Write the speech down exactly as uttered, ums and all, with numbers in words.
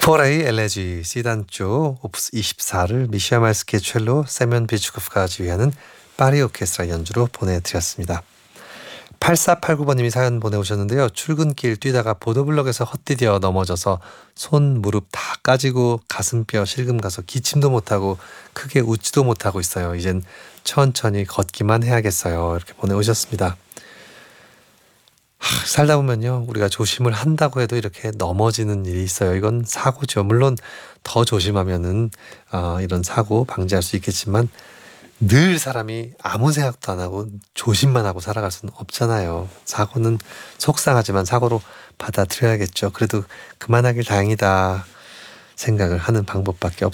포레이 엘레지 C단조 오프스 이십사를 미샤 말스키 첼로, 세면 비추코프가 지휘하는 파리 오케스트라 연주로 보내드렸습니다. 팔사팔구 번님이 사연 보내오셨는데요. 출근길 뛰다가 보도블럭에서 헛디뎌 넘어져서 손, 무릎 다 까지고 가슴뼈 실금 가서 기침도 못하고 크게 웃지도 못하고 있어요. 이젠 천천히 걷기만 해야겠어요. 이렇게 보내오셨습니다. 하, 살다 보면요, 우리가 조심을 한다고 해도 이렇게 넘어지는 일이 있어요. 이건 사고죠. 물론 더 조심하면은 어, 이런 사고 방지할 수 있겠지만 늘 사람이 아무 생각도 안 하고 조심만 하고 살아갈 수는 없잖아요. 사고는 속상하지만 사고로 받아들여야겠죠. 그래도 그만하길 다행이다 생각을 하는 방법밖에 없습니다.